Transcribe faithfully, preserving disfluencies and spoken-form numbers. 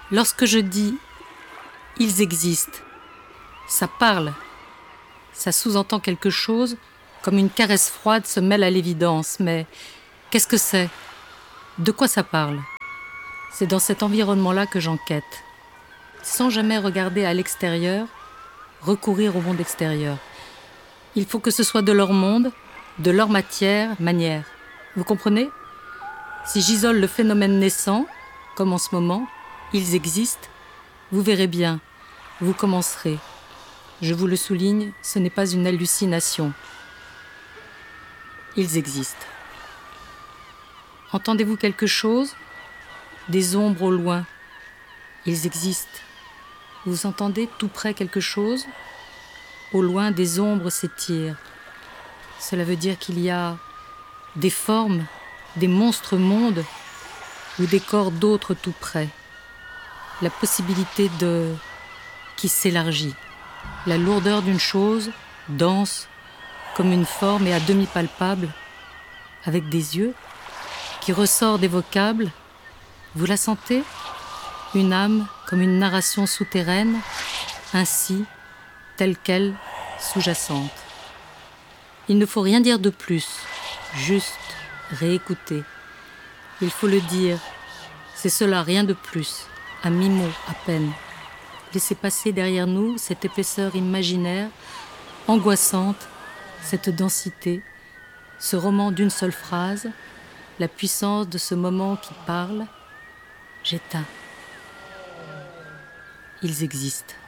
Lorsque je dis « ils existent », ça parle, ça sous-entend quelque chose, comme une caresse froide se mêle à l'évidence. Mais qu'est-ce que c'est ? De quoi ça parle ? C'est dans cet environnement-là que j'enquête, sans jamais regarder à l'extérieur, recourir au monde extérieur. Il faut que ce soit de leur monde, de leur matière, manière. Vous comprenez ? Si j'isole le phénomène naissant, comme en ce moment, ils existent, vous verrez bien, vous commencerez. Je vous le souligne, ce n'est pas une hallucination. Ils existent. Entendez-vous quelque chose ? Des ombres au loin. Ils existent. Vous entendez tout près quelque chose ? Au loin, des ombres s'étirent. Cela veut dire qu'il y a des formes, des monstres mondes ou des corps d'autres tout près. La possibilité de... qui s'élargit. La lourdeur d'une chose, dense, comme une forme et à demi palpable, avec des yeux, qui ressort des vocables. Vous la sentez ? Une âme comme une narration souterraine, ainsi, telle qu'elle, sous-jacente. Il ne faut rien dire de plus, juste réécouter. Il faut le dire, c'est cela, rien de plus, un mi-mot à peine. Laissez passer derrière nous cette épaisseur imaginaire, angoissante, cette densité, ce roman d'une seule phrase, la puissance de ce moment qui parle. J'éteins. Ils existent.